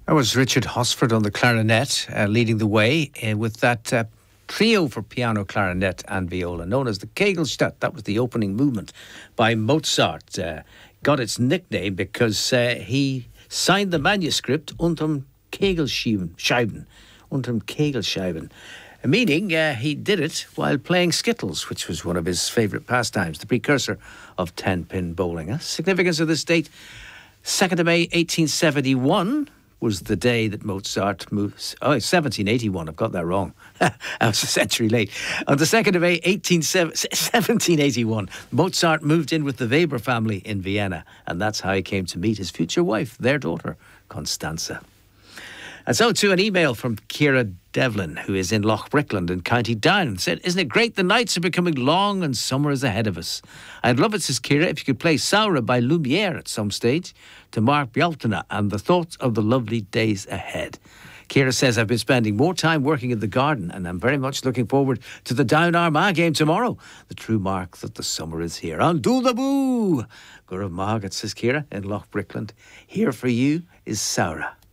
That was Richard Hosford on the clarinet, leading the way with that trio for piano, clarinet and viola, known as the Kegelstadt. That was the opening movement by Mozart. Got its nickname because he signed the manuscript unterm Kegelscheiben, meaning he did it while playing skittles, which was one of his favourite pastimes, the precursor of 10-pin bowling. Significance of this date, 2nd of May 1871 was the day that Mozart moved. 1781, I've got that wrong. I was a century late. On the 2nd of May 1781, Mozart moved in with the Weber family in Vienna, and that's how he came to meet his future wife, their daughter, Constanza. And so to an email from Ciara Devlin, who is in Loch Brickland in County Down, said, "Isn't it great the nights are becoming long and summer is ahead of us? I'd love it," says Ciara, "if you could play Saura by Lumiere at some stage to Mark Bjaltana and the thoughts of the lovely days ahead." Ciara says, "I've been spending more time working in the garden and I'm very much looking forward to the Down Armagh game tomorrow. The true mark that the summer is here. An Dúla Bú! Gurav Magat," says Ciara in Loch Brickland. "Here for you is Saura."